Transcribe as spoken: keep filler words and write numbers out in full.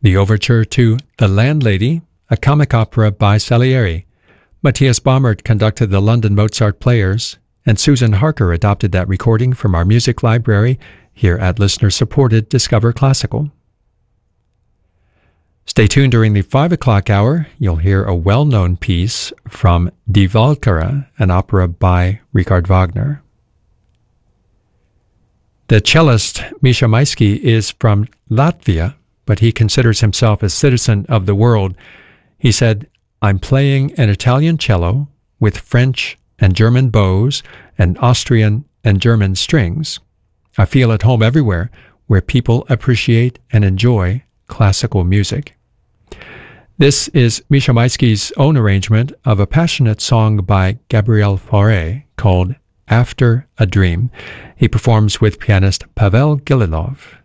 The overture to The Landlady, a comic opera by Salieri. Matthias Baumert conducted the London Mozart Players, and Susan Harker adopted that recording from our music library here at listener-supported Discover Classical. Stay tuned during the five o'clock hour. You'll hear a well-known piece from Die Walküre, an opera by Richard Wagner. The cellist Misha Maisky is from Latvia, but he considers himself a citizen of the world. He said, "I'm playing an Italian cello with French and German bows and Austrian and German strings. I feel at home everywhere where people appreciate and enjoy classical music." This is Misha Maisky's own arrangement of a passionate song by Gabriel Fauré called After a Dream. He performs with pianist Pavel Gililov.